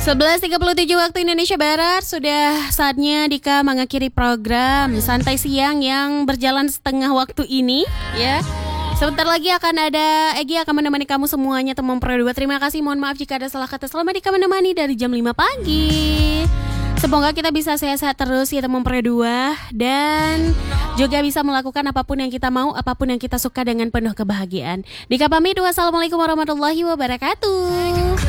11.37 waktu Indonesia Barat. Sudah saatnya Dika mengakhiri program Santai Siang yang berjalan setengah waktu ini ya. Sebentar lagi akan ada Egi akan menemani kamu semuanya teman Pro 2. Terima kasih, mohon maaf jika ada salah kata. Selama Dika menemani dari jam 5 pagi. Semoga kita bisa sehat-sehat terus ya teman Pro 2. Dan juga bisa melakukan apapun yang kita mau, apapun yang kita suka dengan penuh kebahagiaan. Dika pamit, wassalamualaikum warahmatullahi wabarakatuh.